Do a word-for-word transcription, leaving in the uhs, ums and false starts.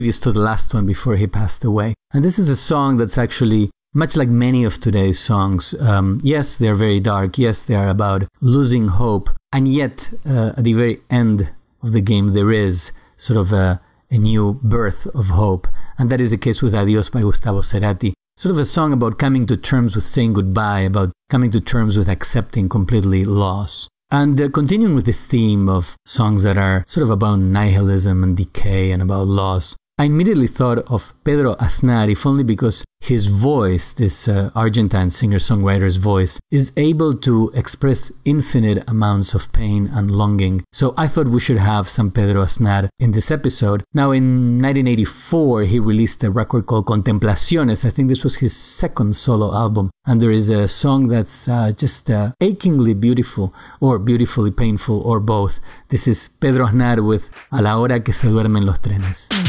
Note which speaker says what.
Speaker 1: previous to the last one before he passed away. And this is a song that's actually much like many of today's songs. Um, yes, they're very dark. Yes, they are about losing hope. And yet, uh, at the very end of the game, there is sort of a, a new birth of hope. And that is the case with Adios by Gustavo Cerati. Sort of a song about coming to terms with saying goodbye, about coming to terms with accepting completely loss. And uh, continuing with this theme of songs that are sort of about nihilism and decay and about loss, I immediately thought of Pedro Aznar, if only because his voice, this uh, Argentine singer-songwriter's voice, is able to express infinite amounts of pain and longing. So I thought we should have some Pedro Aznar in this episode. Now, in nineteen eighty-four, he released a record called Contemplaciones. I think this was his second solo album. And there is a song that's uh, just uh, achingly beautiful, or beautifully painful, or both. This is Pedro Aznar with A la hora que se duermen los trenes.